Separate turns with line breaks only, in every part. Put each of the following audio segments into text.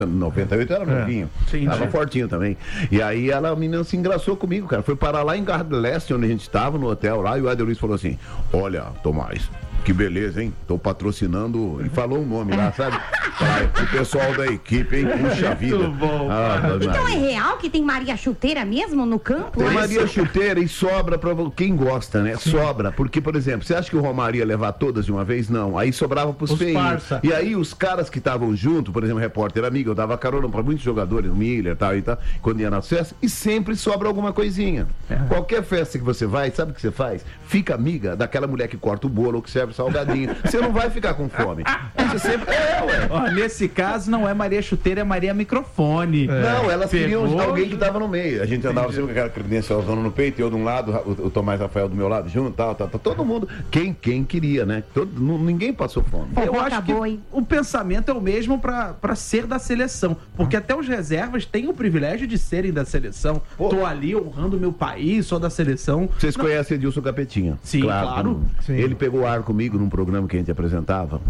98 era novinho, tava fortinho também. E aí a menina se engraçou comigo, cara. Foi parar lá em Garra do Leste, onde a gente tava, no hotel lá, e o Éder Luiz falou assim: olha, Tomás, que beleza, hein? Tô patrocinando. Ele falou um nome lá, sabe? O pessoal da equipe, hein? Puxa vida.
Muito bom.
Então é real que tem Maria Chuteira mesmo no campo?
Tem Maria Chuteira e sobra pra quem gosta, né? Sobra. Porque, por exemplo, você acha que o Romário ia levar todas de uma vez? Não. Aí sobrava pros feinhos. E aí os caras que estavam junto, por exemplo, repórter amigo, eu dava carona pra muitos jogadores, o Miller tal e tal, quando ia nas festas, e sempre sobra alguma coisinha. Qualquer festa que você vai, sabe o que você faz? Fica amiga daquela mulher que corta o bolo ou que serve salgadinho. Você não vai ficar com fome. Você sempre...
Nesse caso não é Maria Chuteira, é Maria Microfone.
Não, elas queriam alguém que tava no meio. A gente andava sempre com aquela credencialzona no peito, eu de um lado, o Tomás Rafael do meu lado, junto, tal. Todo mundo, quem queria, né? Ninguém passou fome.
Eu acho que o pensamento é o mesmo pra ser da seleção, porque até os reservas têm o privilégio de serem da seleção. Tô ali honrando o meu país, sou da seleção.
Vocês conhecem Edilson Capetinha?
Sim, claro.
Ele pegou ar comigo num programa que a gente apresentava,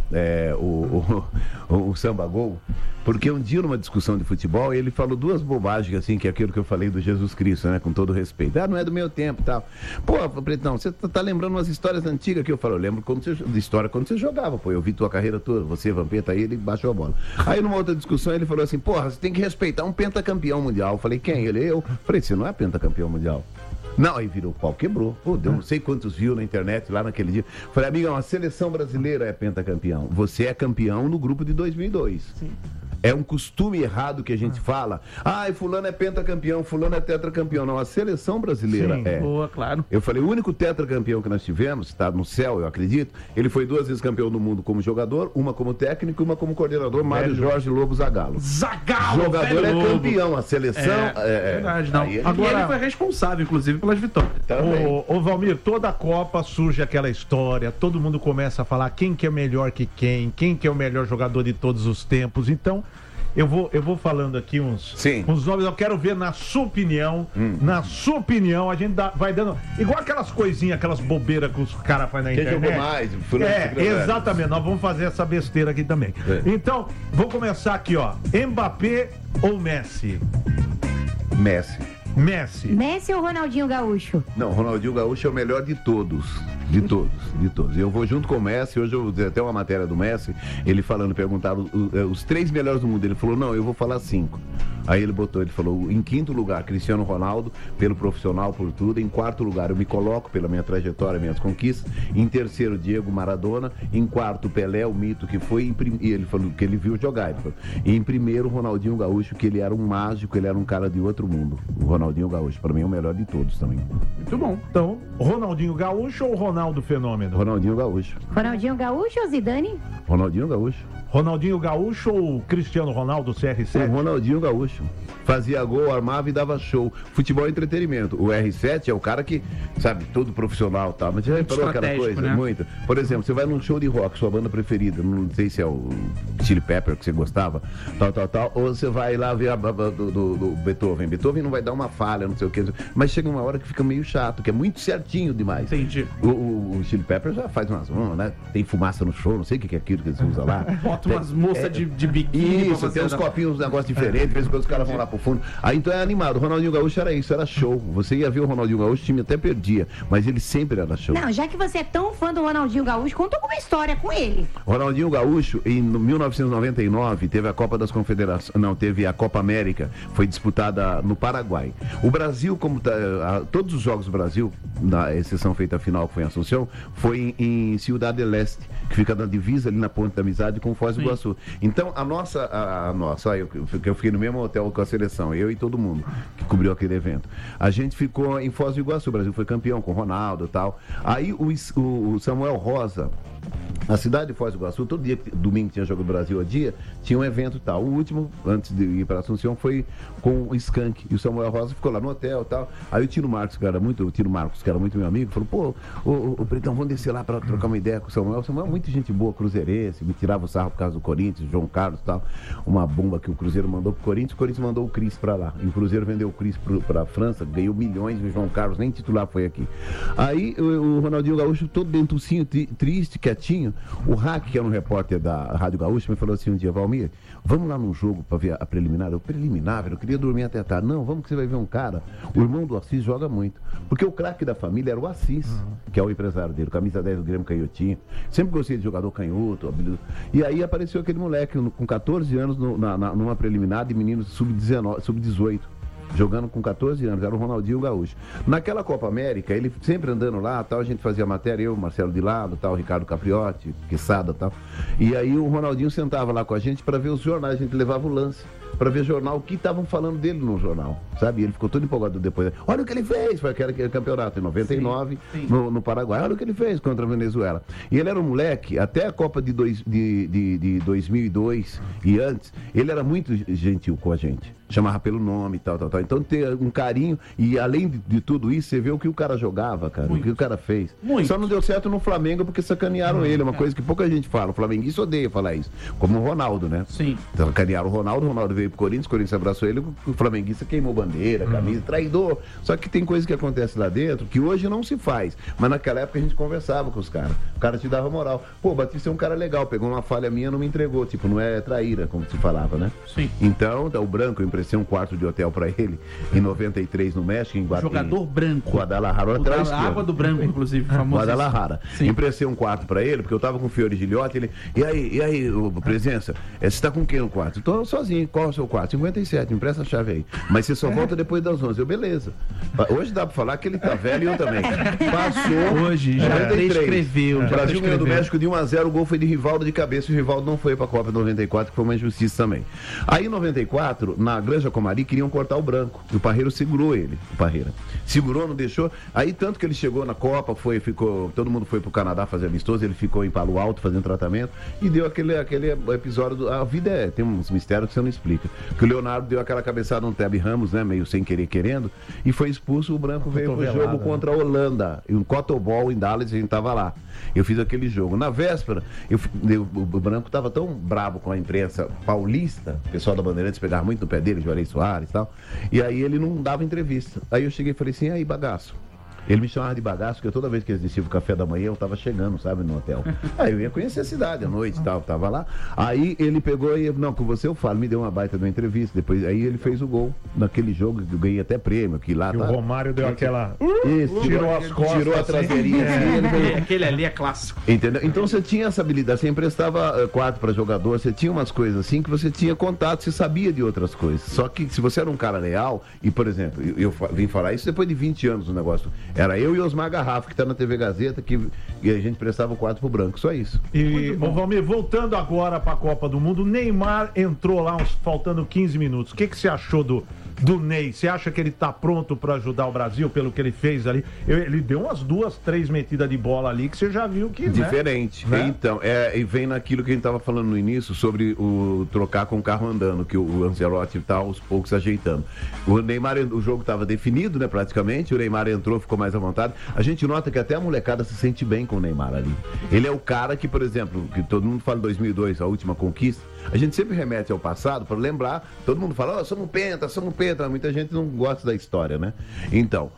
o Samba Gol, porque um dia numa discussão de futebol ele falou duas bobagens assim, que é aquilo que eu falei do Jesus Cristo, né, com todo respeito. Não é do meu tempo e tal. Pô, Pretão, você tá lembrando umas histórias antigas que eu falo, eu lembro de história quando você jogava, pô, eu vi tua carreira toda, você, Vampeta, aí ele baixou a bola. Aí numa outra discussão ele falou assim, porra, você tem que respeitar um pentacampeão mundial. Eu falei, quem? Ele, eu. Falei, você não é pentacampeão mundial. Não, aí virou o pau, quebrou. Pô, deu não sei quantos views na internet lá naquele dia. Falei, amiga, a seleção brasileira é pentacampeão. Você é campeão no grupo de 2002. Sim. É um costume errado que a gente fala. Fulano é pentacampeão, fulano é tetracampeão. Não, a seleção brasileira é.
Boa, claro.
Eu falei, o único tetracampeão que nós tivemos, está no céu, eu acredito, ele foi 2 vezes campeão do mundo como jogador, uma como técnico e uma como coordenador, Mário Jorge Lobo Zagallo. Jogador é campeão, a seleção...
Verdade, não. Agora ele foi responsável, inclusive, pelas vitórias.
Ô Valmir, toda a Copa surge aquela história, todo mundo começa a falar quem que é melhor que quem que é o melhor jogador de todos os tempos. Então, eu vou falando aqui uns nomes, eu quero ver na sua opinião, a gente vai dando, igual aquelas coisinhas, aquelas bobeiras que os caras fazem na internet.
Quem jogou mais?
Exatamente, nós vamos fazer essa besteira aqui também. Então, vou começar aqui, ó, Mbappé ou Messi?
Messi ou Ronaldinho Gaúcho?
Não, Ronaldinho Gaúcho é o melhor de todos. De todos. Eu vou junto com o Messi, hoje eu vou dizer até uma matéria do Messi, ele perguntaram os 3 melhores do mundo. Ele falou, não, eu vou falar 5. Aí ele falou, em 5º lugar, Cristiano Ronaldo, pelo profissional, por tudo. Em 4º lugar, eu me coloco pela minha trajetória, minhas conquistas. Em 3º, Diego Maradona. Em 4º, Pelé, o mito que foi. E ele falou que ele viu jogar. E em 1º, Ronaldinho Gaúcho, que ele era um mágico, ele era um cara de outro mundo. O Ronaldinho Gaúcho, para mim, é o melhor de todos também.
Muito bom. Então, Ronaldinho Gaúcho ou Ronaldo Fenômeno?
Ronaldinho Gaúcho.
Ronaldinho Gaúcho ou Zidane?
Ronaldinho Gaúcho.
Ronaldinho Gaúcho ou Cristiano Ronaldo, CR7?
O Ronaldinho Gaúcho. Fazia gol, armava e dava show. Futebol e entretenimento. O R7 é o cara que, sabe, todo profissional, tá? Mas já reparou aquela coisa? Né? Muito. Por exemplo, você vai num show de rock, sua banda preferida, não sei se é o Chili Pepper que você gostava, tal, ou você vai lá ver do Beethoven. Beethoven não vai dar uma falha, não sei o que, mas chega uma hora que fica meio chato, que é muito certinho demais.
Entendi.
O Chili Pepper já faz umas, né? Tem fumaça no show, não sei o que é aquilo que eles usam lá.
Bota umas moças de biquíni.
Isso, tem uns copinhos, uns negócios diferentes, de vez em quando os caras vão lá pro fundo. Aí então é animado. O Ronaldinho Gaúcho era isso, era show. Você ia ver o Ronaldinho Gaúcho, o time até perdia, mas ele sempre era show.
Não, já que você é tão fã do Ronaldinho Gaúcho, conta alguma história com ele.
O Ronaldinho Gaúcho, em 1999, teve a Copa das Confederações, teve a Copa América, foi disputada no Paraguai. O Brasil, todos os jogos do Brasil, na exceção feita a final, que foi em Assunção, foi em Ciudad del Este, que fica na divisa ali na Ponte da Amizade com Foz do Iguaçu. Então, eu fiquei no mesmo hotel com a seleção, eu e todo mundo que cobriu aquele evento. A gente ficou em Foz do Iguaçu, o Brasil foi campeão com o Ronaldo e tal. Aí o Samuel Rosa, na cidade de Foz do Iguaçu, todo dia, domingo tinha jogo do Brasil a dia, tinha um evento e tal. O último, antes de ir para Assunção, foi com o Skank. E o Samuel Rosa ficou lá no hotel e tal. Aí o Tino Marcos, que era muito meu amigo, falou, pô, o Pretão, vamos descer lá para trocar uma ideia com o Samuel. O Samuel é muito gente boa, cruzeirense, me tirava o sarro por causa do Corinthians, João Carlos e tal. Uma bomba que o Cruzeiro mandou pro Corinthians, o Corinthians mandou o Cris para lá. E o Cruzeiro vendeu o Cris para a França, ganhou milhões, e o João Carlos nem titular foi aqui. Aí o Ronaldinho Gaúcho, todo dentucinho, triste, quietinho, O Hack, que era um repórter da Rádio Gaúcha, me falou assim um dia, Valmir, vamos lá num jogo pra ver a preliminar. Preliminar, velho, eu queria dormir até tarde. Não, vamos que você vai ver um cara. O irmão do Assis joga muito. Porque o craque da família era o Assis, que é o empresário dele, camisa 10 do Grêmio Canhotinho. Sempre gostei de jogador canhoto, habilidoso. E aí apareceu aquele moleque com 14 anos numa preliminar de meninos sub-19, sub-18. Jogando com 14 anos, era o Ronaldinho Gaúcho. Naquela Copa América, ele sempre andando lá, tal, a gente fazia matéria, eu, Marcelo de Lado, tal, Ricardo Capriotti, Quesada, tal. E aí o Ronaldinho sentava lá com a gente para ver os jornais, a gente levava o lance para ver jornal, o que estavam falando dele no jornal, sabe? Ele ficou todo empolgado depois. Olha o que ele fez, foi aquele campeonato em 99, sim. No Paraguai. Olha o que ele fez contra a Venezuela. E ele era um moleque, até a Copa de 2002 e antes, ele era muito gentil com a gente. Chamava pelo nome e tal. Então ter um carinho, e além de tudo isso, você vê o que o cara jogava, cara, muito. O que o cara fez. Muito. Só não deu certo no Flamengo porque sacanearam ele, uma coisa que pouca gente fala. O flamenguista odeia falar isso. Como o Ronaldo, né?
Sim.
Sacanearam o Ronaldo veio pro Corinthians abraçou ele, o flamenguista queimou bandeira, camisa, traidor. Só que tem coisa que acontece lá dentro que hoje não se faz. Mas naquela época a gente conversava com os caras. O cara te dava moral. Pô, o Batista é um cara legal, pegou uma falha minha, não me entregou. Tipo, não é traíra, como se falava, né?
Sim.
Então, o Branco, eu emprestei um quarto de hotel pra ele em 93 no México, em
Jogador branco.
Guadalajara, atrás.
A água do branco, inclusive, famoso.
Guadalajara. Emprestei um quarto pra ele, porque eu tava com o Fiore Gilhote, ele. E aí, presença? Você tá com quem no quarto? Eu tô sozinho. Qual é o seu quarto? 57, empresta a chave aí. Mas você só volta depois das 11. Eu, beleza. Hoje dá pra falar que ele tá velho e eu também. Passou.
Hoje já prescreveu.
O Brasil ganhou do México de 1-0, o gol foi de Rivaldo de cabeça e o Rivaldo não foi pra Copa 94, que foi uma injustiça também. Aí em 94, na Granja Comari, queriam cortar o Branco. E o Parreiro segurou ele. O Parreira. Segurou, não deixou. Aí tanto que ele chegou na Copa, todo mundo foi pro Canadá fazer amistoso, ele ficou em Palo Alto fazendo tratamento e deu aquele episódio. A vida tem uns mistérios que você não explica. Que o Leonardo deu aquela cabeçada no Teb Ramos, né? Meio sem querer, querendo, e foi expulso. O Branco veio pro jogo contra a Holanda. E um Cotobol em Dallas, a gente tava lá. Eu fiz aquele jogo. Na véspera, o Branco tava tão brabo com a imprensa paulista, o pessoal da Bandeirantes pegava muito no pé dele, Juarez Soares e tal, e aí ele não dava entrevista. Aí eu cheguei e falei assim, aí, bagaço. Ele me chamava de bagaço, porque toda vez que eles desciam o café da manhã, eu tava chegando, sabe, no hotel. Aí eu ia conhecer a cidade à noite e tal, tava lá. Aí ele pegou e, não, com você eu falo, me deu uma baita de uma entrevista. Depois, aí ele fez o gol naquele jogo, eu ganhei até prêmio, que lá.
E o Romário deu aquela.
Isso, tirou as costas, tirou a traseirinha.
Assim, aquele ali é clássico.
Entendeu? Então você tinha essa habilidade, você emprestava quarto para jogador, você tinha umas coisas assim que você tinha contato, você sabia de outras coisas. Só que se você era um cara leal, e por exemplo, eu vim falar isso depois de 20 anos do negócio, era eu e Osmar Garrafa, que tá na TV Gazeta, e a gente prestava o quarto pro Branco, só isso.
E, Valmir, voltando agora pra Copa do Mundo, o Neymar entrou lá faltando 15 minutos. O que você achou do Ney? Você acha que ele tá pronto para ajudar o Brasil pelo que ele fez ali? Ele deu umas 2, 3 metidas de bola ali que você já viu que,
diferente,
né?
Então, e vem naquilo que a gente tava falando no início sobre o trocar com o carro andando, que o Ancelotti tá aos poucos ajeitando. O Neymar, o jogo tava definido, né, praticamente, o Neymar entrou, ficou mais à vontade. A gente nota que até a molecada se sente bem com o Neymar ali. Ele é o cara que, por exemplo, que todo mundo fala em 2002, a última conquista, a gente sempre remete ao passado para lembrar, todo mundo fala, somos penta, muita gente não gosta da história, né? Então,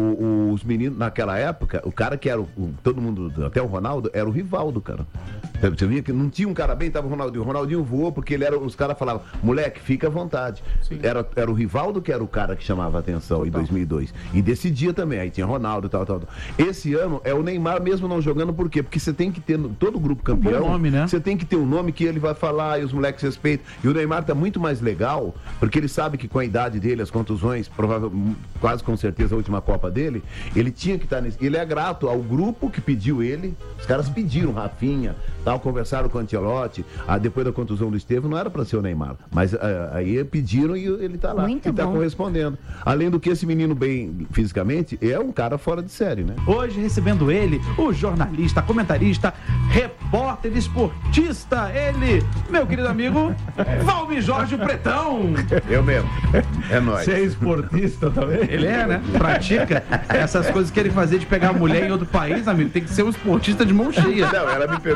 os meninos, naquela época, o cara que era todo mundo, até o Ronaldo, era o Rivaldo, cara. Você via que não tinha um cara bem, tava o Ronaldinho. O Ronaldinho voou porque os caras falavam, moleque, fica à vontade. Era o Rivaldo que era o cara que chamava a atenção em 2002. E decidia também, aí tinha Ronaldo, tal. Esse ano é o Neymar mesmo não jogando, por quê? Porque você tem que ter, todo grupo campeão,
nome, né?
Você tem que ter um nome que ele vai falar e os moleques respeitam. E o Neymar tá muito mais legal, porque ele sabe que com a idade dele, as contusões, provavelmente, quase com certeza a última Copa dele, ele tinha que estar nesse. Ele é grato ao grupo que pediu ele, os caras pediram, Rafinha, tal, conversaram com o Ancelotti, depois da contusão do Estevão, não era para ser o Neymar, mas aí pediram e ele tá lá,
muito
e tá correspondendo. Além do que esse menino bem fisicamente, é um cara fora de série, né?
Hoje recebendo ele, o jornalista, comentarista, repórter esportista, ele, meu querido amigo, Valmir Jorge Pretão.
Eu mesmo, é nóis.
Você é esportista também?
Ele é, né? Pratica essas coisas que ele fazia de pegar a mulher em outro país, amigo, tem que ser um esportista de mão cheia.
Não,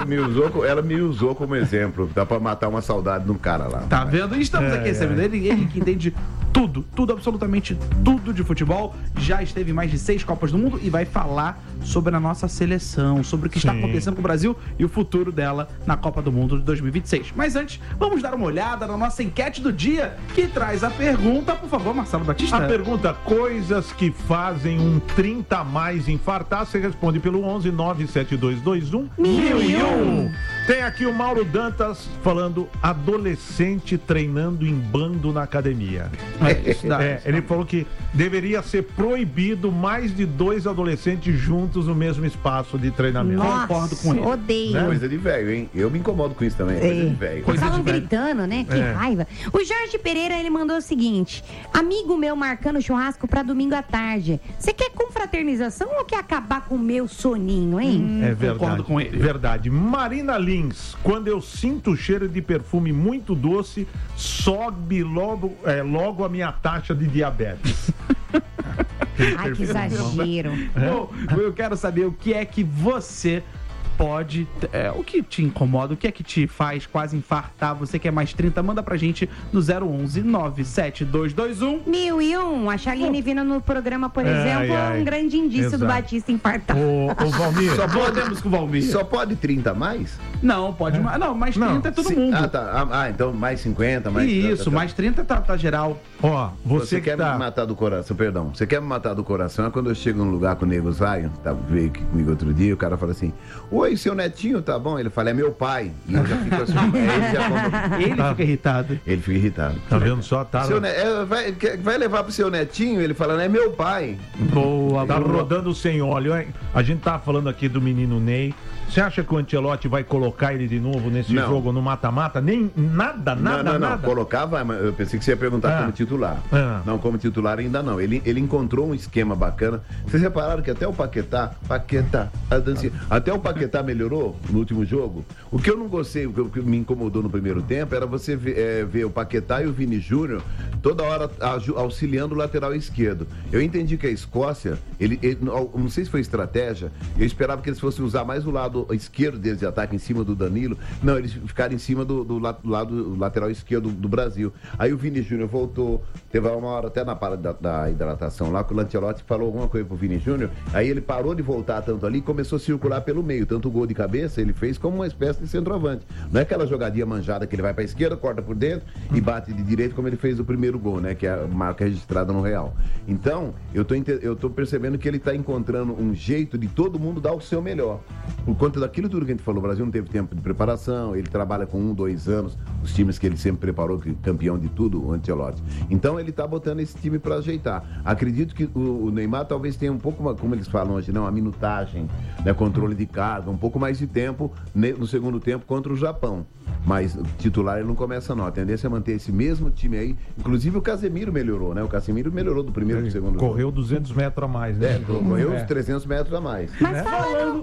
ela me usou como exemplo, dá pra matar uma saudade de um cara lá.
Tá vendo? E estamos aqui recebendo ele que entende tudo, absolutamente tudo de futebol. Já esteve em mais de 6 Copas do Mundo e vai falar sobre a nossa seleção, sobre o que está acontecendo com o Brasil e o futuro dela na Copa do Mundo de 2026. Mas antes, vamos dar uma olhada na nossa enquete do dia, que traz a pergunta, por favor, Marcelo Batista.
A pergunta: coisas que fazem um 30 a mais infartar. Você responde pelo 11 97221 1001. Tem aqui o Mauro Dantas falando: adolescente treinando em bando na academia. Ele falou que deveria ser proibido mais de 2 adolescentes juntos no mesmo espaço de treinamento.
Nossa,
concordo com ele.
Odeio.
Né? Coisa de velho, hein? Eu me incomodo com isso também. Coisa de velho.
Estavam gritando, né? Que raiva. O Jorge Pereira, ele mandou o seguinte: amigo meu marcando churrasco pra domingo à tarde. Você quer confraternização ou quer acabar com o meu soninho, hein?
É verdade.
Concordo com ele.
Verdade. Marina Lins: quando eu sinto o cheiro de perfume muito doce, sobe logo a minha taxa de diabetes.
Ai, que exagero.
Bom, eu quero saber o que é que você pode... o que te incomoda, o que é que te faz quase infartar? Você que é mais 30, manda pra gente no 011 97221
1001. A Charline vindo no programa, por exemplo, é um grande indício do Batista infartar.
Ô, Valmir.
Só podemos com o Valmir.
Só pode 30 a mais?
Não, pode mais. Não, mais 30 é todo mundo.
Ah, tá. Então mais 50, mais...
Isso, mais 30 tá geral.
Ó,
você quer me matar do coração, perdão. Você quer me matar do coração é quando eu chego num lugar com o Nego Zion, veio aqui comigo outro dia, o cara fala assim: oi, seu netinho, tá bom? Ele fala: é meu pai. E eu já fico assim,
ele fica irritado.
Ele fica irritado.
Tá vendo só? Tá.
Vai levar pro seu netinho? Ele fala: é meu pai.
Boa, tá rodando sem óleo, hein? A gente tá falando aqui do menino Ney. Você acha que o Ancelotti vai colocar ele de novo nesse jogo no mata-mata? Nem nada.
Não. Colocava, mas eu pensei que você ia perguntar como titular. Não, como titular ainda não. Ele encontrou um esquema bacana. Vocês repararam que até o Paquetá, a dancinha, até o Paquetá melhorou no último jogo? O que eu não gostei, o que me incomodou no primeiro tempo, era você ver o Paquetá e o Vini Júnior toda hora auxiliando o lateral esquerdo. Eu entendi que a Escócia, não sei se foi estratégia, eu esperava que eles fossem usar mais o lado esquerdo deles de ataque em cima do Danilo. Não, eles ficaram em cima do lado lateral esquerdo do Brasil. Aí o Vini Júnior voltou, teve uma hora até na parada da hidratação lá, que o Ancelotti falou alguma coisa pro Vini Júnior, aí ele parou de voltar tanto ali e começou a circular pelo meio, tanto o gol de cabeça ele fez como uma espécie de centroavante. Não é aquela jogadinha manjada que ele vai pra esquerda, corta por dentro e bate de direito como ele fez o primeiro gol, né, que é a marca registrada no Real. Então, eu tô percebendo que ele tá encontrando um jeito de todo mundo dar o seu melhor. Por conta daquilo tudo que a gente falou, o Brasil não teve tempo de preparação, ele trabalha com 1, 2 anos, os times que ele sempre preparou, campeão de tudo, o Ancelotti. Então ele tá botando esse time para ajeitar. Acredito que o Neymar talvez tenha um pouco, como eles falam hoje, a minutagem, né, controle de carga, um pouco mais de tempo no segundo tempo contra o Japão. Mas titular ele não começa não. A tendência é manter esse mesmo time aí. Inclusive o Casemiro melhorou, né? O Casemiro melhorou do primeiro pro segundo.
Correu 200 metros a mais, né?
Correu uns 300 metros a mais.
Mas falando...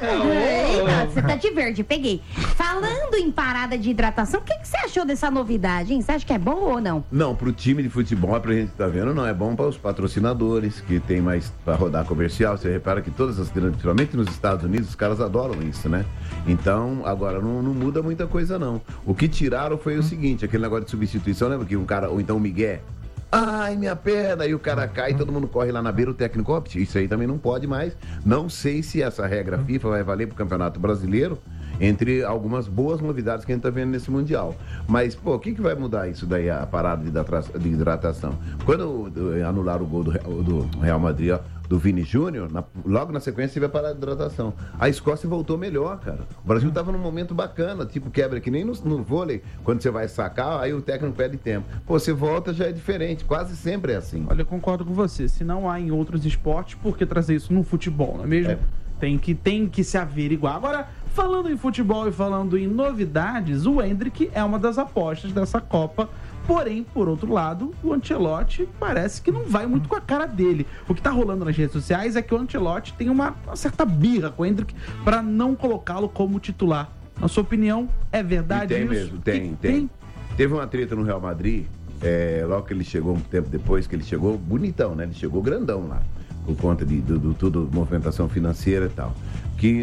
Eita, você tá de verde, peguei. Falando em parada de hidratação, o que você achou dessa novidade, hein? Você acha que é bom ou não?
Não, pro time de futebol, pra gente tá vendo, não. É bom para os patrocinadores, que tem mais pra rodar comercial. Você repara que todas as grandes, principalmente nos Estados Unidos, os caras adoram isso, né? Então, agora, não muda muita coisa, não. O que tiraram foi o seguinte, aquele negócio de substituição, lembra que um cara, ou então o Miguel, ai, minha perna, aí o cara cai, todo mundo corre lá na beira, o técnico, isso aí também não pode mais. Não sei se essa regra FIFA vai valer pro Campeonato Brasileiro, entre algumas boas novidades que a gente tá vendo nesse Mundial. Mas, o que vai mudar isso daí, a parada de hidratação? Quando anularam o gol do Real Madrid, do Vini Júnior, logo na sequência teve a parada de hidratação. A Escócia voltou melhor, cara. O Brasil tava num momento bacana, tipo quebra, que nem no vôlei, quando você vai sacar, aí o técnico perde tempo. Você volta, já é diferente, quase sempre é assim.
Olha, eu concordo com você. Se não há em outros esportes, por que trazer isso no futebol, não é mesmo? Tem que se averiguar. Agora, falando em futebol e falando em novidades, o Endrick é uma das apostas dessa Copa. Porém, por outro lado, o Ancelotti parece que não vai muito com a cara dele. O que tá rolando nas redes sociais é que o Ancelotti tem uma certa birra com o Endrick para não colocá-lo como titular. Na sua opinião, é verdade
isso?
Tem mesmo, tem.
Teve uma treta no Real Madrid, logo que ele chegou, um tempo depois que ele chegou, bonitão, né? Ele chegou grandão lá. por conta de tudo, movimentação financeira e tal. Que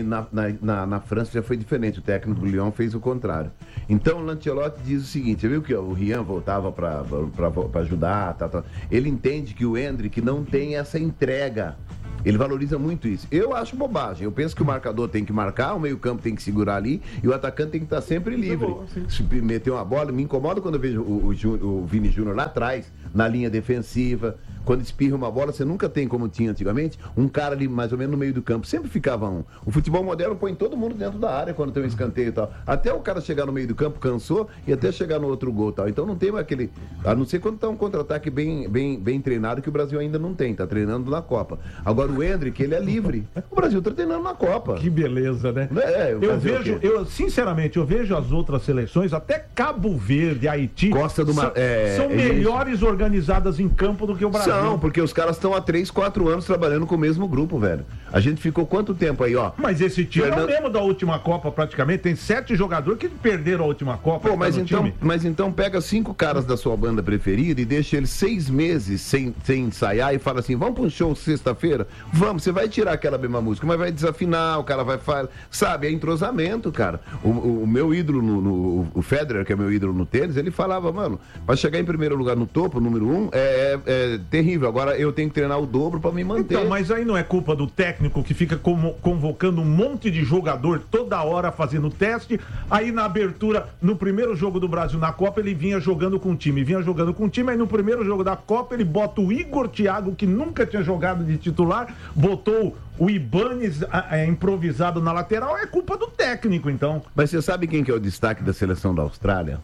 na França já foi diferente, o técnico do Lyon fez o contrário. Então o Lancelotti diz o seguinte, você viu que o Rian voltava para ajudar, tá. Ele entende que o Endrick não tem essa entrega. Ele valoriza muito isso. Eu acho bobagem. Eu penso que o marcador tem que marcar, o meio-campo tem que segurar ali e o atacante tem que estar sempre livre. Se meter uma bola, me incomoda quando eu vejo o Vini Júnior lá atrás, na linha defensiva. Quando espirra uma bola, você nunca tem, como tinha antigamente, um cara ali mais ou menos no meio do campo. Sempre ficava um. O futebol moderno põe todo mundo dentro da área quando tem um escanteio e tal. Até o cara chegar no meio do campo, cansou, e até chegar no outro gol e tal. Então não tem aquele... A não ser quando tá um contra-ataque bem treinado, que o Brasil ainda não tem. Tá treinando na Copa. Agora o Endrick, ele é livre. O Brasil tá treinando na Copa.
Que beleza, né? Sinceramente, eu vejo as outras seleções, até Cabo Verde, Haiti,
Costa do Mar...
são melhores organizadas em campo do que o Brasil.
Não, porque os caras estão há 3, 4 anos trabalhando com o mesmo grupo, velho. A gente ficou quanto tempo aí, ó?
Mas esse time é o mesmo da última Copa, praticamente. Tem 7 jogadores que perderam a última Copa.
Pô, mas então pega 5 caras da sua banda preferida e deixa eles 6 meses sem ensaiar e fala assim, vamos pra um show sexta-feira? Vamos, você vai tirar aquela mesma música, mas vai desafinar, o cara vai falar, sabe, é entrosamento, cara. O meu ídolo, o Federer, que é meu ídolo no tênis, ele falava, mano, pra chegar em primeiro lugar no topo, número 1, é terrível. Agora eu tenho que treinar o dobro pra me manter.
Então, mas aí não é culpa do técnico que fica convocando um monte de jogador toda hora fazendo teste. Aí na abertura, no primeiro jogo do Brasil na Copa, ele vinha jogando com o time. Aí no primeiro jogo da Copa, ele bota o Igor Thiago, que nunca tinha jogado de titular, botou o Ibanez improvisado na lateral. É culpa do técnico, então.
Mas você sabe quem que é o destaque da seleção da Austrália?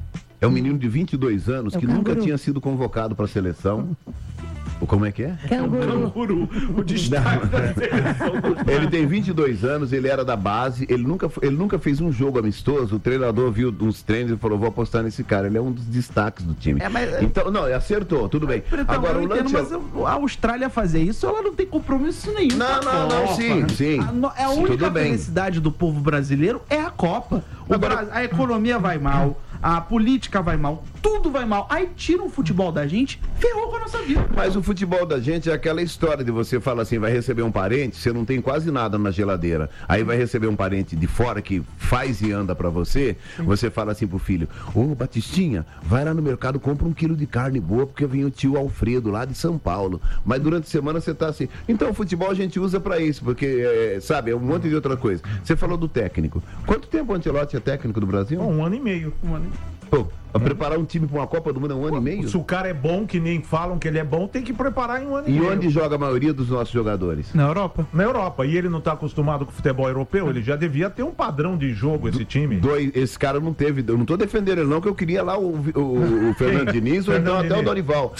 É um menino de 22 anos que nunca tinha sido convocado para a seleção. Como é que é?
Canguru. O destaque da seleção.
Ele tem 22 anos, ele era da base, ele nunca fez um jogo amistoso. O treinador viu uns treinos e falou, vou apostar nesse cara. Ele é um dos destaques do time. Então, não, acertou, tudo bem.
Então, agora o lance... Mas a Austrália fazer isso, ela não tem compromisso nenhum.
Não, sim.
A única felicidade do povo brasileiro é a Copa. A economia vai mal, a política vai mal, tudo vai mal. Aí tira o futebol da gente, ferrou com a nossa vida.
Mas o futebol da gente é aquela história de você falar assim, vai receber um parente, você não tem quase nada na geladeira. Aí vai receber um parente de fora que faz e anda pra você, você fala assim pro filho, ô Batistinha, vai lá no mercado, compra 1 quilo de carne boa, porque vem o tio Alfredo lá de São Paulo. Mas durante a semana você tá assim. Então o futebol a gente usa pra isso, porque, sabe, é um monte de outra coisa. Você falou do técnico. Quanto tempo o Ancelotti é técnico do Brasil?
1 ano e meio.
Pô, preparar um time para uma Copa do Mundo é 1 ano e meio?
Se o cara é bom, que nem falam que ele é bom, tem que preparar em 1 ano e meio.
E onde joga a maioria dos nossos jogadores?
Na Europa.
Na Europa. E ele não está acostumado com o futebol europeu, ele já devia ter um padrão de jogo, esse time.
Esse cara não teve, eu não tô defendendo ele não, que eu queria lá o Fernando Diniz ou então até o Dorival.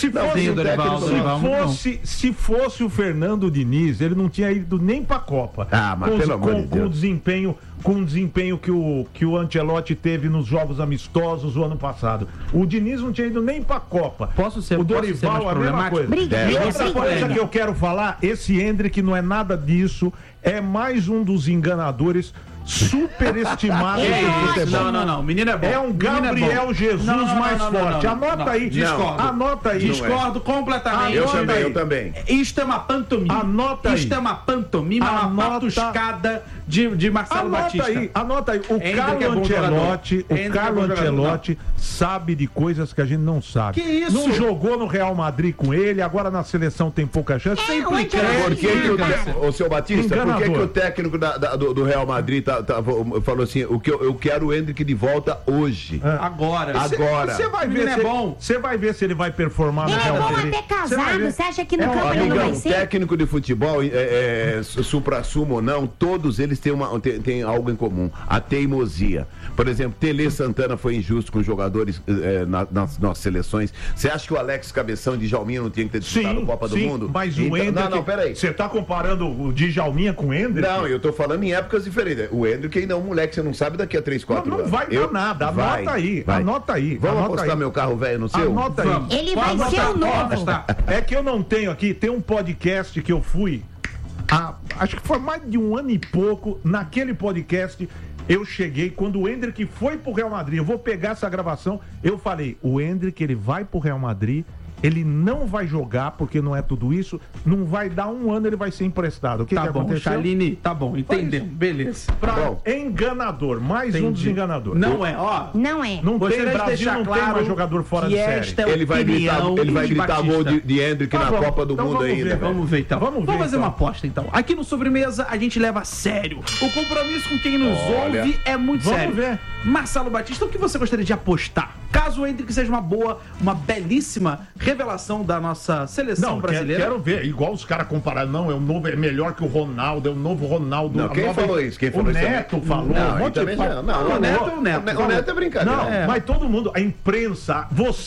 Se fosse o Fernando Diniz, ele não tinha ido nem para a Copa.
Mas pelo amor de Deus.
Com o desempenho que o Ancelotti teve nos jogos amistosos o ano passado. O Diniz não tinha ido nem pra Copa. O Dorival, a mesma coisa. E outra coisa que eu quero falar, esse Endrick não é nada disso, é mais um dos enganadores superestimados do futebol.
Não, menino é bom.
É um Gabriel Jesus mais forte. Anota aí. Anota aí.
Discordo completamente.
Eu também.
Isto é uma pantomima.
Anota aí.
Isto é uma pantomima, uma patuscada de Marcelo Batista.
Anota aí. O Carlo Ancelotti sabe de coisas que a gente não sabe.
Que isso?
Não jogou no Real Madrid com ele, agora na seleção tem pouca chance.
Por que o seu Batista, por que o técnico do Real Madrid falou assim, eu quero o Endrick de volta hoje.
Agora.
Você vai ver se bom. Você vai ver se ele vai performar no Real Madrid.
Ele é bom até casado, você acha que no campo ele não vai ser?
Técnico de futebol, supra-sumo ou não, todos eles têm algo em comum. A teimosia. Por exemplo, Tele Santana foi injusto com jogadores nas nossas seleções. Você acha que o Alex Cabeção de Djalminha não tinha que ter disputado a Copa do Mundo?
Mas o Endrick...
Não, peraí.
Você tá comparando o Djalminha com o Endrick?
Não, eu tô falando em épocas diferentes. O Endrick ainda é um moleque, você não sabe daqui a 3, 4 anos.
Não vai dar nada. Anota aí.
Vamos apostar meu carro velho no seu?
Anota aí.
Ele vai ser o novo.
É que eu não tenho aqui, tem um podcast que eu fui, acho que foi mais de 1 ano e pouco, naquele podcast eu cheguei, quando o Endrick foi pro Real Madrid, eu vou pegar essa gravação, eu falei, o Endrick ele vai pro Real Madrid ele não vai jogar porque não é tudo isso, não vai dar um ano, ele vai ser emprestado. O que aconteceu?
Chaline, tá bom, entendemos, beleza.
Enganador, mais um dos enganadores.
Não é, ó.
Não é.
Não tem, Brasil não tem mais jogador fora de série.
Ele vai gritar gol de Hendrick na Copa do Mundo ainda.
Vamos ver então. Vamos fazer uma aposta então. Aqui no Sobremesa a gente leva a sério. O compromisso com quem nos ouve é muito sério.
Vamos ver.
Marcelo Batista, o que você gostaria de apostar? Caso o Hendrick seja uma belíssima revelação da nossa seleção brasileira.
Quero ver, igual os caras compararam, não, é melhor que o Ronaldo, é o novo Ronaldo.
Não, quem falou isso?
O Neto falou.
O Neto é brincadeira.
Não, mas todo mundo, a imprensa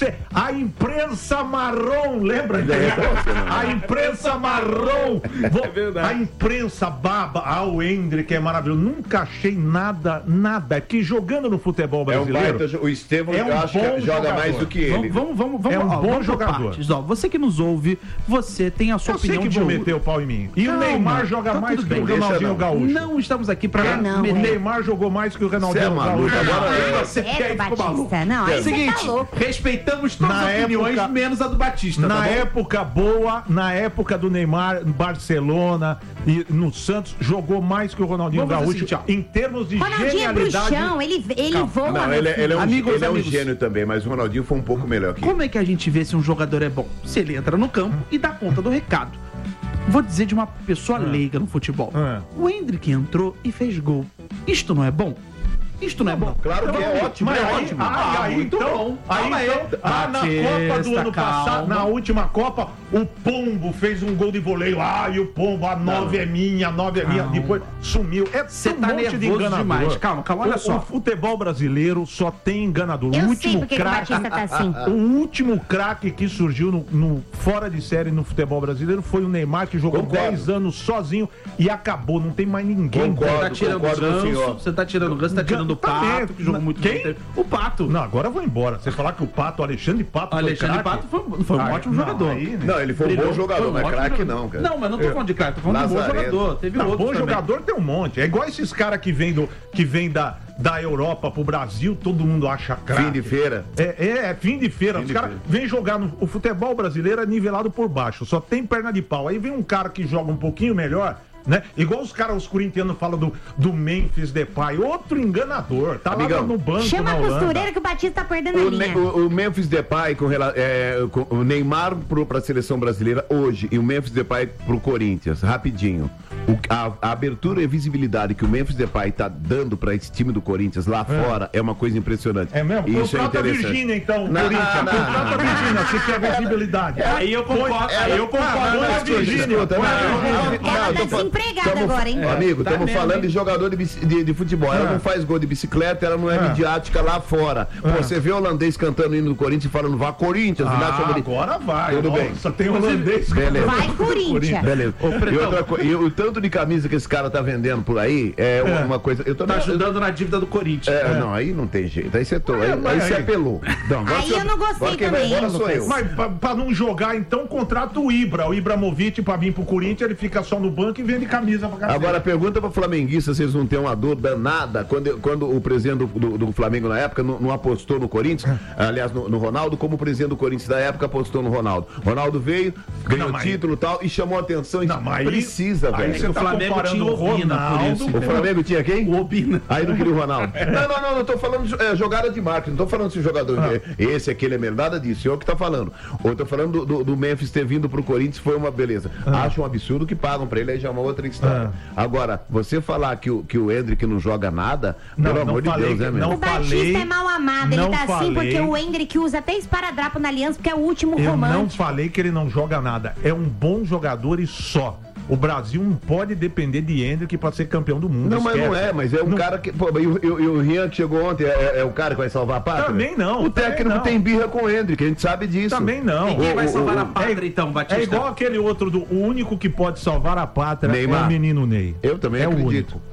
marrom, lembra? A imprensa marrom.
É verdade.
A imprensa baba, o Hendrick é maravilhoso. Nunca achei nada, que jogando no futebol brasileiro.
O Estevão eu acho que joga mais do que ele.
Vamos,
é um bom jogador.
Ó, você que nos ouve, você tem a sua opinião.
Eu sei que vou meter o pau em mim. E o Neymar joga mais que o Ronaldinho Gaúcho.
Não estamos aqui pra...
O Neymar jogou mais que o Ronaldinho Gaúcho.
Agora você quer
Batista. Não, aí
seguinte, respeitamos todas as opiniões, menos a do Batista.
Na época boa, na época do Neymar, no Barcelona e no Santos, jogou mais que o Ronaldinho Gaúcho. Em termos de genialidade...
Bruxão, ele voa.
Não, ele é um gênio também, mas o Ronaldinho foi um pouco melhor que ele.
Como é que a gente vê se um jogador é bom? Se ele entra no campo e dá conta do recado. Vou dizer de uma pessoa leiga no futebol. O Hendrick entrou e fez gol. Isto não é bom? Isto não é bom?
Claro que é ótimo,
é ótimo. Muito bom. Na Copa do ano passado, na última Copa, o Pombo fez um gol de voleio. E o Pombo, a 9 é minha, depois sumiu.
Você tá nervoso demais. Calma, olha só.
O futebol brasileiro só tem enganador.
Eu sei porque o Batista tá assim.
O último craque que surgiu no fora de série no futebol brasileiro foi o Neymar, que jogou 10 anos sozinho e acabou. Não tem mais ninguém.
Concordo,
você tá tirando o Ganso, você tá tirando o Pato, que jogou muito bem. O Pato.
Não, agora eu vou embora. Você falar que o Pato, Alexandre Pato,
foi um ótimo jogador.
Não, ele foi um bom jogador, não é craque não, cara.
Não, mas não tô falando de craque, tô falando de bom jogador. Teve outro
bom jogador tem um monte. É igual esses caras que vem da Europa pro Brasil, todo mundo acha craque.
Fim de feira.
Fim de feira. Os caras vêm jogar o futebol brasileiro é nivelado por baixo, só tem perna de pau. Aí vem um cara que joga um pouquinho melhor, né? Igual os corintianos falam do Memphis Depay, outro enganador, tá lá no banco.
Chama a costureira que o Batista tá perdendo a linha.
O Memphis Depay com o Neymar pra seleção brasileira hoje e o Memphis Depay pro Corinthians, rapidinho. A abertura e visibilidade que o Memphis Depay tá dando pra esse time do Corinthians lá fora é uma coisa impressionante.
É mesmo?
Isso é interessante.
Virgínia, então, Corinthians. Contrata a Virgínia, você quer visibilidade.
Aí eu concordo.
Virgínia. Ela tá desempregada agora, hein?
Amigo, estamos falando de jogador de futebol. Ela não faz gol de bicicleta, ela não é midiática lá fora. Você vê o holandês cantando hino do Corinthians e falando, vá Corinthians.
Agora vai.
Tudo bem.
Só tem holandês.
Beleza.
Vai Corinthians.
Beleza. E o tanto de camisa que esse cara tá vendendo por aí é uma coisa.
Tá ajudando na dívida do Corinthians.
Não, aí não tem jeito. Aí você apelou.
Aí eu não gostei também.
Agora sou eu.
Mas pra não jogar, então, contrata o Ibrahimovic pra vir pro Corinthians, ele fica só no banco e vende camisa pra cacete.
Agora, pergunta pra flamenguista se eles não têm uma dor danada quando o presidente do Flamengo na época não apostou no Corinthians, aliás, no Ronaldo, como o presidente do Corinthians da época apostou no Ronaldo. Ronaldo veio, ganhou título e tal, e chamou a atenção. Precisa, velho.
O Flamengo tinha o Ronaldo.
O Flamengo tinha quem?
O Obina.
Aí não queria o Ronaldo. Não, eu tô falando de jogada de marketing, não tô falando se o jogador esse, aquele é melhor, nada disso, eu que tá falando. Eu tô falando do Memphis ter vindo pro Corinthians, foi uma beleza. Acho um absurdo que pagam pra ele, aí já é uma outra história. Agora, você falar que o Hendrick não joga nada, pelo amor de Deus, né, meu?
O Batista é mal amado, ele tá assim porque o Hendrick usa até esparadrapo na aliança, porque é o último romântico.
Eu não falei que ele não joga nada, é um bom jogador e só. O Brasil não pode depender de Hendrick para ser campeão do mundo.
Não, mas não é, mas é um cara que... Pô, e o Rian que chegou ontem é o cara que vai salvar a pátria?
Também não.
O técnico tem birra com o Hendrick, a gente sabe disso.
Também não.
E quem vai salvar a pátria, então, Batista?
É igual aquele outro, o único que pode salvar a pátria
Neymar.
é o menino Ney.
Eu também acredito.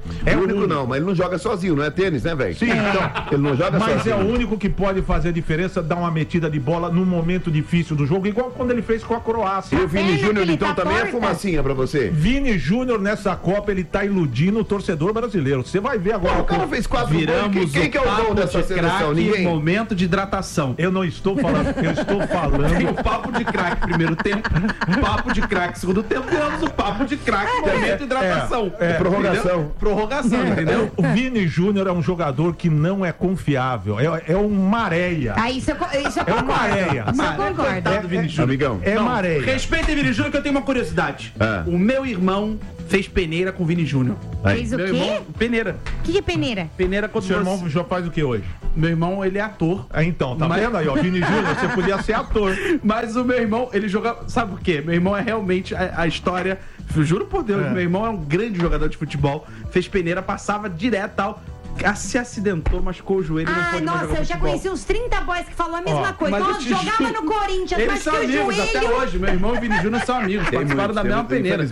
É o único não, mas ele não joga sozinho, não é tênis, né, velho?
Sim, então,
ele não joga sozinho.
Mas é o único que pode fazer a diferença, dar uma metida de bola num momento difícil do jogo, igual quando ele fez com a Croácia.
E o Vini Júnior, então, também é fumacinha pra você?
Vini Júnior, nessa Copa, ele tá iludindo o torcedor brasileiro. Você vai ver agora.
O cara fez 4 gols. Quem que é o dono dessa seleção? Ninguém.
Momento de hidratação.
Eu não estou falando, eu estou falando.
Tem o papo de craque primeiro tempo, papo de craque segundo tempo, temos o papo de craque momento de hidratação.
Prorrogação.
Entendeu? Prorrogação, entendeu?
O Vini Júnior é um jogador que não é confiável. É um maréia.
Isso eu concordo.
É uma areia.
Isso eu concordo.
Vini Júnior.
Amigão.
É maréia.
Respeita Vini Júnior, que eu tenho uma curiosidade. O meu irmão fez peneira com o Vini Júnior.
Fez o
Meu
quê?
irmão, peneira.
O que é peneira?
Peneira quando
Seu irmão já faz o que hoje?
Meu irmão, ele é ator.
Então, tá
Mas-
vendo aí, ó? Vini Júnior, você podia ser ator.
Mas o meu irmão, ele joga. Sabe por quê? Meu irmão é realmente a história. Eu juro por Deus, meu irmão é um grande jogador de futebol. Fez peneira, passava direto e tal. Se acidentou, machucou o joelho e não pôde mais
nossa,
jogar
eu já
futebol.
conheci uns 30 boys que falam a mesma coisa.
Mas eu
Nossa,
te
jogava
juro,
no Corinthians,
Eles
mas
são
que o
amigos
joelho...
até hoje. Meu irmão e o Vini Júnior são amigos. Participaram da mesma peneira.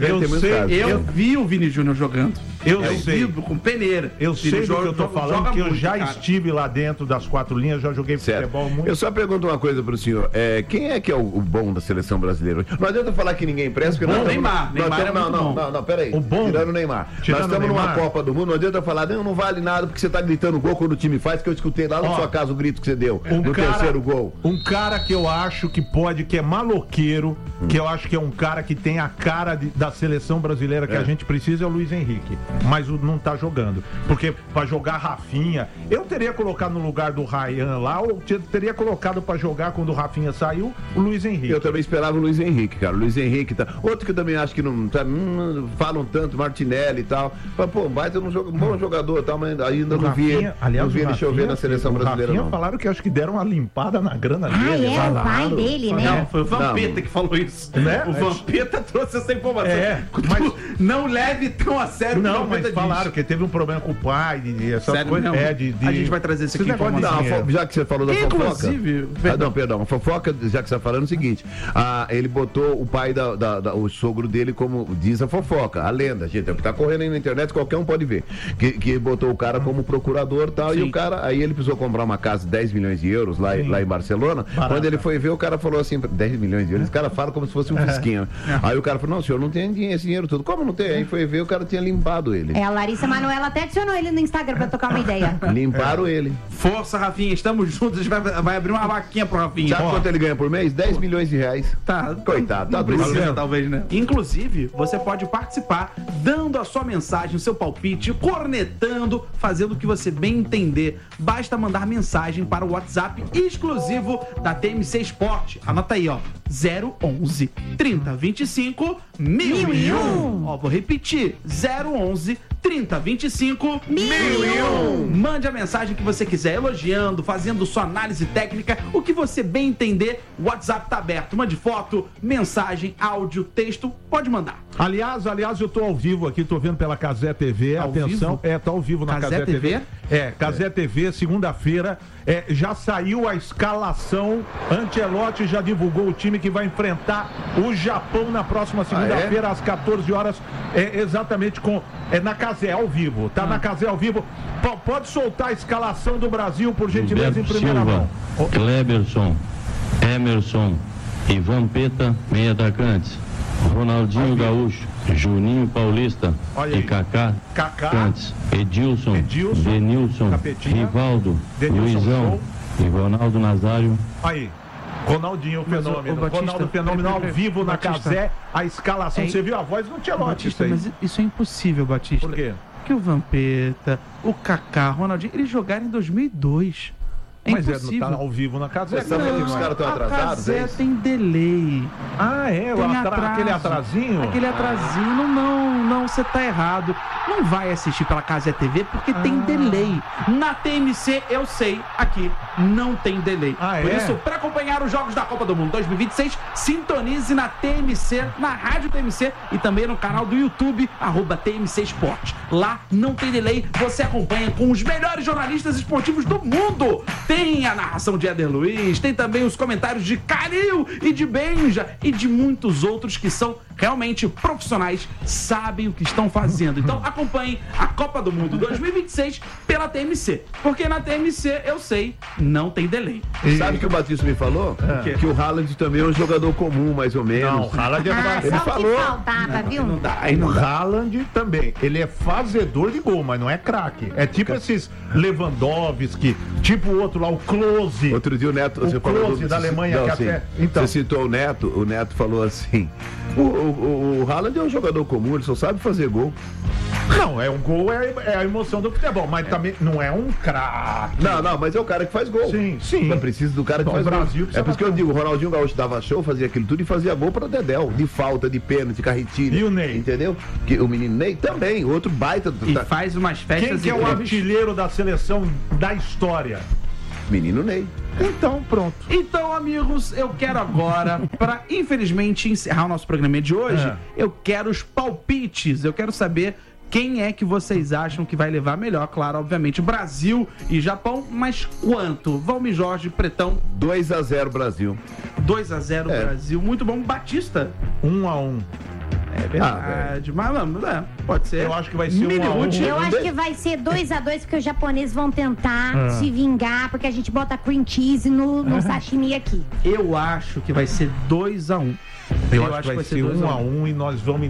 Eu vi o Vini Júnior jogando.
Eu sei.
Vi com peneira.
Eu sei do que eu tô falando, porque eu já estive lá dentro das 4 linhas, já joguei futebol muito.
Eu só pergunto uma coisa pro senhor. Quem é que é o bom da seleção brasileira? Não adianta falar que ninguém presta, porque nós
Neymar. Neymar é muito bom.
Não, peraí.
O bom?
Tirando o Neymar. Nós estamos numa Copa do Mundo, não adianta falar, não vale nada, porque você tá gritando gol quando o time faz, que eu escutei lá na sua casa o grito que você deu no terceiro gol.
Um cara que eu acho que pode, que é maloqueiro, que eu acho que é um cara que tem a cara da seleção brasileira que a gente precisa, é o Luiz Henrique. Mas não tá jogando. Porque pra jogar Rafinha, eu teria colocado no lugar do Ryan lá, ou teria colocado pra jogar quando o Rafinha saiu, o Luiz Henrique.
Eu também esperava o Luiz Henrique, cara. O Luiz Henrique tá. Outro que eu também acho que não falam tanto, Martinelli e tal. Mas, pô, baita um bom jogador e tal, mas ainda não vi ele chover na seleção brasileira. Não.
Falaram que acho que deram uma limpada na grana dele.
É, o pai dele, né?
Não, foi o Vampeta que falou isso.
Né?
O Vampeta trouxe essa informação.
Mas
não leve tão a sério.
Não, mas falaram que teve um problema com o pai, essas coisas.
A gente vai trazer isso aqui.
Já que você falou da
Inclusive,
fofoca. Perdão. A fofoca, já que você tá falando, é o seguinte: ele botou o pai o sogro dele, como diz a fofoca, a lenda, gente, é o que tá correndo aí na internet, qualquer um pode ver. Que botou o cara como procurador e tal, e o cara, aí ele precisou comprar uma casa de 10 milhões de euros lá em Barcelona. Barato. Quando ele foi ver, o cara falou assim: 10 milhões de euros, esse cara fala como se fosse um fisquinho. Aí o cara falou: não, o senhor não tem esse dinheiro todo. Como não tem? Aí foi ver, o cara tinha limpado ele.
A Larissa Manoela até adicionou ele no Instagram pra tocar uma ideia.
Limparam ele.
Força, Rafinha, estamos juntos, a gente vai abrir uma vaquinha pro Rafinha.
Sabe quanto ele ganha por mês? 10 milhões de reais.
Tá,
coitado,
não precisa, talvez, né? Inclusive, você pode participar dando a sua mensagem, o seu palpite, cornetando, fazendo o que você bem entender. Basta mandar mensagem para o WhatsApp exclusivo da TMC Sport. Anota aí, ó. 011 3025 1001. Ó, vou repetir. 011 3025 1001. Mande a mensagem que você quiser, elogiando, fazendo sua análise técnica, o que você bem entender. O WhatsApp tá aberto. Mande foto, mensagem, áudio, texto, pode mandar.
Aliás, eu tô ao vivo aqui, tô vendo pela Cazé TV. Atenção, tá ao vivo na Cazé TV. Cazé TV, segunda-feira. Já saiu a escalação. Ancelotti já divulgou o time que vai enfrentar o Japão na próxima segunda-feira, às 14 horas. Exatamente na Cazé, ao vivo. Tá na Cazé ao vivo. Pode soltar a escalação do Brasil, por gentileza, em primeira mão.
Kleberson, Emerson e Vampeta, meio atacantes. Ronaldinho Gaúcho, Juninho Paulista e Kaká, atacantes. Edilson, Denilson, Rivaldo, Luizão e Ronaldo Nazário.
Aí. Ronaldinho Fenômeno. Ronaldo Fenômeno ao vivo na Cazé, a escalação. Você viu a voz do Ancelotti?
Mas isso é impossível, Batista.
Por quê?
Porque o Vampeta, o Kaká, o Ronaldinho, eles jogaram em 2002.
Mas tá ao vivo na Cazé.
Você sabe que os caras estão atrasados?
A Cazé tem delay.
Aquele atrasinho?
Aquele atrasinho, não, você tá errado. Não vai assistir pela Cazé TV porque tem delay. Na TMC, eu sei, aqui não tem delay. Por isso, para acompanhar os Jogos da Copa do Mundo 2026, sintonize na TMC, na Rádio TMC e também no canal do YouTube, @TMC Esporte. Lá não tem delay, você acompanha com os melhores jornalistas esportivos do mundo. tem a narração de Éder Luiz, tem também os comentários de Calil e de Benja e de muitos outros que são realmente profissionais, sabem o que estão fazendo. Então acompanhem a Copa do Mundo 2026 pela TMC, porque na TMC, eu sei, não tem delay.
Sabe o que o Batista me falou? Que o Haaland também é um jogador comum, mais ou menos.
Não, o Haaland
ele falou.
Faltava, viu?
Não dá.
O Haaland também, ele é fazedor de gol, mas não é craque. É tipo esses Lewandowski, tipo o outro lá, o Klose.
Outro dia o Neto...
O Klose da Alemanha,
não,
que
assim,
até... Então.
Você citou o Neto falou assim, o Haaland é um jogador comum, ele só sabe fazer gol.
Não, um gol é a emoção do futebol, mas também não é um craque.
Não, mas é o cara que faz gol.
Sim.
Mas precisa do cara que faz
Brasil
gol. É por isso que eu digo, o Ronaldinho Gaúcho dava show, fazia aquilo tudo e fazia gol pra Dedéu, de falta, de pênalti, de carretilha.
E o Ney?
Entendeu? O menino Ney também, outro baita.
E faz umas festas.
Quem que é o artilheiro da seleção da história?
Menino Ney.
Então, pronto.
Então, amigos, eu quero agora, para infelizmente encerrar o nosso programa de hoje, eu quero os palpites. Eu quero saber quem é que vocês acham que vai levar melhor. Claro, obviamente, Brasil e Japão, mas quanto? Valmir Jorge, Pretão.
2-0 Brasil.
2-0 Brasil. Muito bom. Batista.
1-1.
É verdade, mas vamos, pode ser.
Eu acho que vai ser
1-1.
Eu acho que vai ser 2-2, porque os japoneses vão tentar se vingar, porque a gente bota cream cheese no sashimi aqui.
Eu acho que vai ser 2-1.
Eu acho que vai ser 1-1 e nós vamos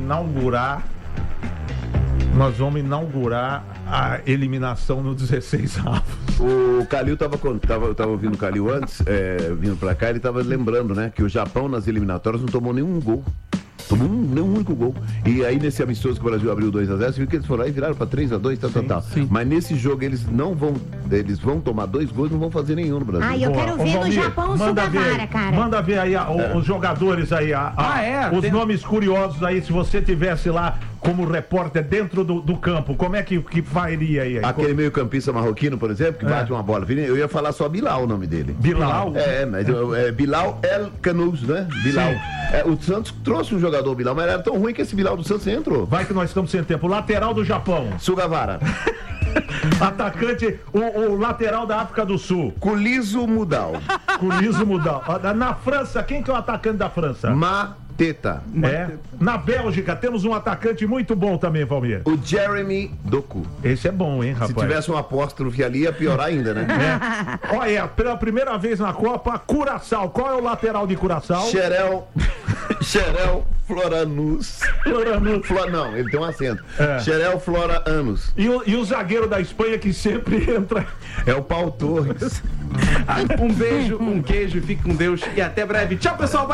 inaugurar a eliminação no 16 avos.
O Calil tava ouvindo o Calil antes, vindo pra cá, ele tava lembrando, né, que o Japão nas eliminatórias não tomou nenhum gol. Tomou nenhum único gol. E aí nesse amistoso que o Brasil abriu 2-0, você viu que eles foram lá e viraram pra 3-2, tal. Mas nesse jogo eles vão tomar 2 gols e não vão fazer nenhum no Brasil.
Eu quero ver no Japão o Sugawara, cara.
Manda ver aí os jogadores aí, os nomes curiosos aí, se você tivesse lá como repórter dentro do campo, como é que faria aí?
Aquele meio-campista marroquino, por exemplo, que bate uma bola. Eu ia falar só Bilal, o nome dele.
Bilal?
Mas Bilal El Canouz, né? Bilal. O Santos trouxe um jogador Bilal, mas era tão ruim que esse Bilal do Santos entrou.
Vai que nós estamos sem tempo. Lateral do Japão.
Sugawara.
Atacante, o lateral da África do Sul.
Kulizo Mudal.
Na França, quem que é o atacante da França?
Mateta.
Na Bélgica, temos um atacante muito bom também, Valmir.
O Jeremy Doku.
Esse é bom, hein, rapaz?
Se tivesse um apóstrofe ali, ia piorar ainda, né?
Olha, pela primeira vez na Copa, Curaçao. Qual é o lateral de Curaçao?
Xerel Floranus. Não, ele tem um acento. Xerel Floranus.
E o zagueiro da Espanha que sempre entra?
É o Pau Torres.
Um beijo, um queijo, fique com Deus e até breve. Tchau, pessoal.